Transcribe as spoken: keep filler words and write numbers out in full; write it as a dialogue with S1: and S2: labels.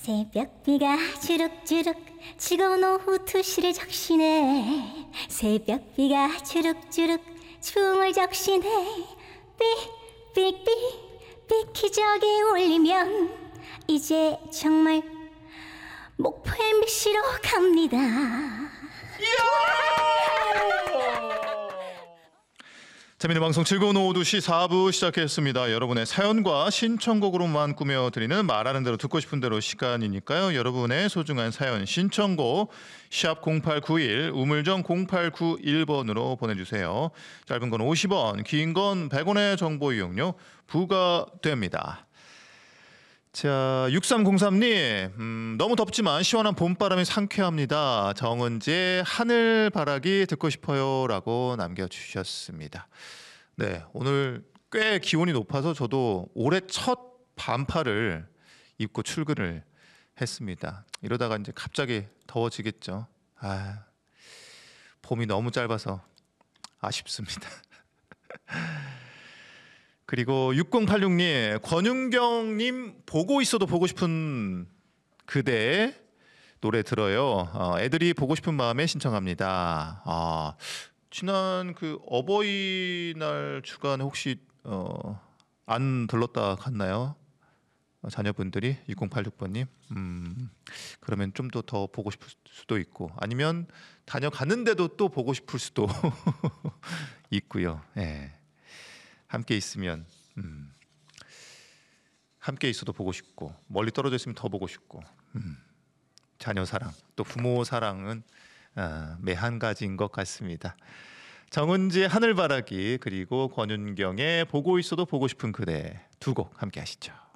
S1: 새벽비가 주룩주룩 치고 노후 투시를 적시네. 새벽비가 주룩주룩 춤을 적시네. 삑삑삑 삑기저귀 울리면 이제 정말 목포 엠비씨로 갑니다.
S2: 재미있는 방송 즐거운 오후 두 시 사 부 시작했습니다. 여러분의 사연과 신청곡으로만 꾸며드리는 말하는 대로 듣고 싶은 대로 시간이니까요. 여러분의 소중한 사연 신청곡 샵 공팔구일 우물정 공팔구일 번으로 보내주세요. 짧은 건 오십 원, 긴 건 백 원의 정보 이용료 부과됩니다. 자, 육삼공삼 님, 음, 너무 덥지만 시원한 봄바람이 상쾌합니다. 정은지의 하늘바라기 듣고 싶어요 라고 남겨주셨습니다. 네, 오늘 꽤 기온이 높아서 저도 올해 첫 반팔을 입고 출근을 했습니다. 이러다가 이제 갑자기 더워지겠죠. 아, 봄이 너무 짧아서 아쉽습니다. 그리고 육공팔육 님, 권윤경님 보고 있어도 보고 싶은 그대 노래 들어요. 어, 애들이 보고 싶은 마음에 신청합니다. 아, 지난 그 어버이날 주간에 혹시 어, 안 들렀다 갔나요? 어, 자녀분들이 육공팔육 번님. 음, 그러면 좀 더 더 보고 싶을 수도 있고 아니면 다녀갔는데도 또 보고 싶을 수도 있고요. 예. 함께 있으면 음, 함께 있어도 보고 싶고 멀리 떨어져 있으면 더 보고 싶고 음, 자녀 사랑 또 부모 사랑은 아, 매 한 가지인 것 같습니다. 정은지의 하늘바라기 그리고 권윤경의 보고 있어도 보고 싶은 그대 두 곡 함께 하시죠.